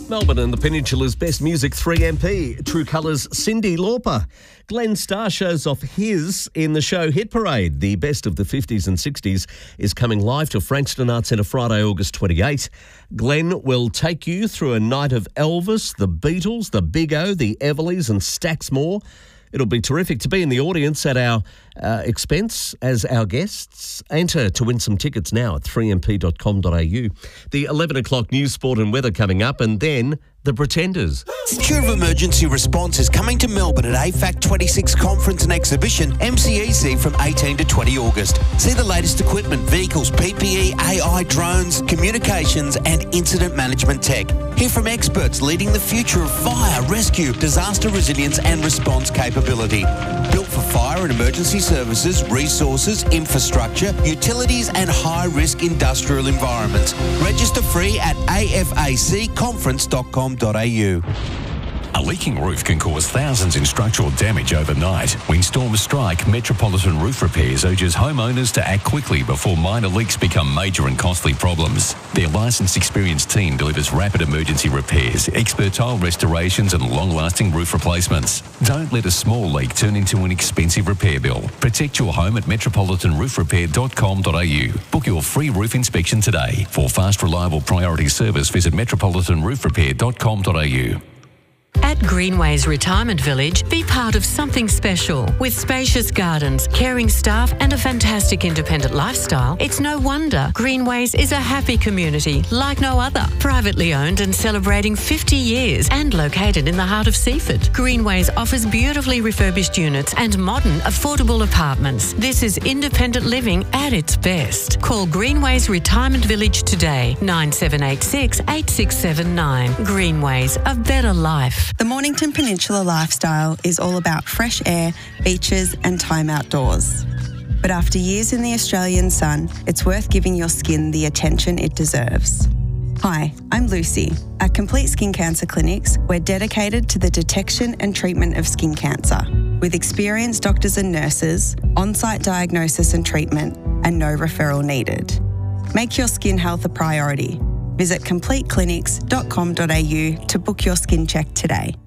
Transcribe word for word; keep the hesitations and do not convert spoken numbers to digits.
Melbourne and the Peninsula's best music, three M P. True Colours' Cyndi Lauper. Glenn Starr shows off his in the show Hit Parade. The best of the fifties and sixties is coming live to Frankston Arts Centre Friday, August twenty-eighth. Glenn will take you through a night of Elvis, the Beatles, the Big O, the Everleys and stacks more. It'll be terrific to be in the audience at our uh, expense as our guests. Enter to win some tickets now at three m p dot com dot a u. The eleven o'clock news, sport and weather coming up, and then The Pretenders. Secure of Emergency Response is coming to Melbourne at A FAC twenty-six Conference and Exhibition, M C E C, from eighteen to twenty August. See the latest equipment, vehicles, P P E, A I, drones, communications and incident management tech. Hear from experts leading the future of fire, rescue, disaster resilience and response capability. Built for fire and emergency services, resources, infrastructure, utilities and high-risk industrial environments. Register free at a f a c conference dot com dot a u. A leaking roof can cause thousands in structural damage overnight. When storms strike, Metropolitan Roof Repairs urges homeowners to act quickly before minor leaks become major and costly problems. Their licensed, experienced team delivers rapid emergency repairs, expert tile restorations and long-lasting roof replacements. Don't let a small leak turn into an expensive repair bill. Protect your home at metropolitan roof repair dot com dot a u. Book your free roof inspection today. For fast, reliable priority service, visit metropolitan roof repair dot com dot a u. At Greenways Retirement Village, be part of something special. With spacious gardens, caring staff and a fantastic independent lifestyle, it's no wonder Greenways is a happy community like no other. Privately owned and celebrating fifty years and located in the heart of Seaford. Greenways offers beautifully refurbished units and modern, affordable apartments. This is independent living at its best. Call Greenways Retirement Village today, nine seven eight six, eight six seven nine. Greenways, a better life. The Mornington Peninsula lifestyle is all about fresh air, beaches and time outdoors. But after years in the Australian sun, it's worth giving your skin the attention it deserves. Hi, I'm Lucy. At Complete Skin Cancer Clinics, we're dedicated to the detection and treatment of skin cancer, with experienced doctors and nurses, on-site diagnosis and treatment, and no referral needed. Make your skin health a priority. Visit complete clinics dot com dot a u to book your skin check today.